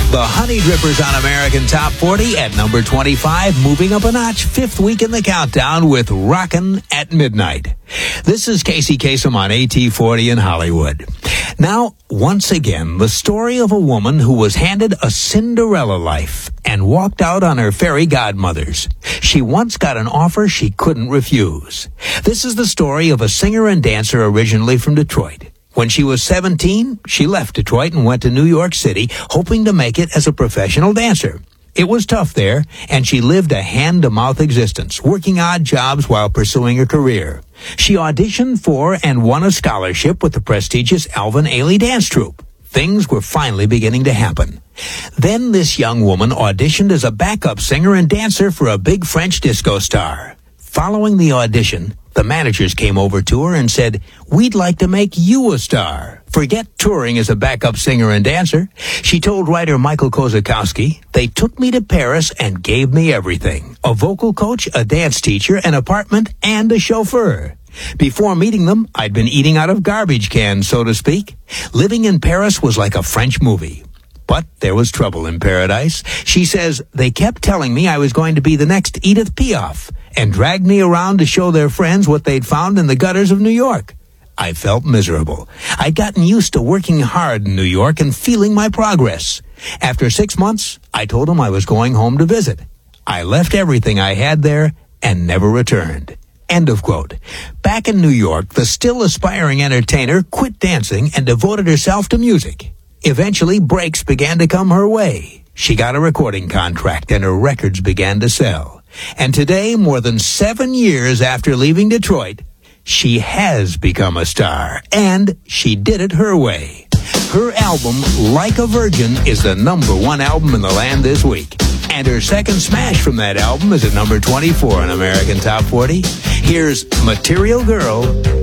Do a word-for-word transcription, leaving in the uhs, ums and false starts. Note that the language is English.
The Honey Drippers on American Top forty at number twenty-five, moving up a notch, fifth week in the countdown with Rockin' at Midnight. This is Casey Kasem on A T forty in Hollywood. Now, once again, the story of a woman who was handed a Cinderella life and walked out on her fairy godmothers. She once got an offer she couldn't refuse. This is the story of a singer and dancer originally from Detroit. When she was seventeen, she left Detroit and went to New York City, hoping to make it as a professional dancer. It was tough there, and she lived a hand-to-mouth existence, working odd jobs while pursuing a career. She auditioned for and won a scholarship with the prestigious Alvin Ailey Dance Troupe. Things were finally beginning to happen. Then this young woman auditioned as a backup singer and dancer for a big French disco star. Following the audition, the managers came over to her and said, "We'd like to make you a star. Forget touring as a backup singer and dancer." She told writer Michael Kozakowski, "They took me to Paris and gave me everything. A vocal coach, a dance teacher, an apartment, and a chauffeur. Before meeting them, I'd been eating out of garbage cans, so to speak. Living in Paris was like a French movie." But there was trouble in paradise. She says, "They kept telling me I was going to be the next Edith Piaf and dragged me around to show their friends what they'd found in the gutters of New York. I felt miserable. I'd gotten used to working hard in New York and feeling my progress. After six months, I told them I was going home to visit. I left everything I had there and never returned." End of quote. Back in New York, the still aspiring entertainer quit dancing and devoted herself to music. Eventually, breaks began to come her way. She got a recording contract and her records began to sell. And today, more than seven years after leaving Detroit, she has become a star, and she did it her way. Her album, Like a Virgin, is the number one album in the land this week. And her second smash from that album is at number twenty-four on American Top forty. Here's Material Girl